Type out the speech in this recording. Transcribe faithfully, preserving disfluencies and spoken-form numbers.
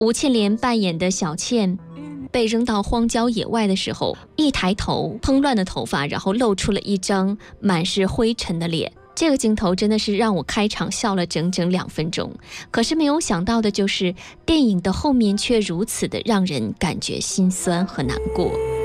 吴倩莲扮演的小倩被扔到荒郊野外的时候，一抬头，蓬乱的头发，然后露出了一张满是灰尘的脸。这个镜头真的是让我开场笑了整整两分钟。可是没有想到的就是，电影的后面却如此的让人感觉心酸和难过。